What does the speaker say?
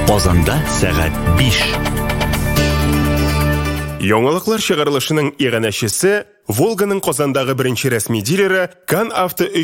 Казанда сәгать 5. Яңалыклар чыгарылышының иганәчесе Волганың Казандагы беренче рәсми дилеры Кан Авто